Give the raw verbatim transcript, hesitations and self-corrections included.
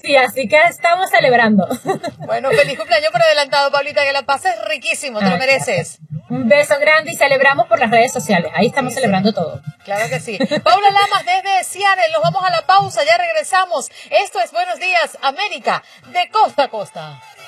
Sí, así que estamos celebrando. Bueno, feliz cumpleaños por adelantado, Pablita, que la pases riquísimo, te lo mereces. Un beso grande y celebramos por las redes sociales. Ahí estamos sí, celebrando sí. todo. Claro que sí. Paula Lamas desde Seattle, nos vamos a la pausa, ya regresamos. Esto es Buenos Días, América, de costa a costa.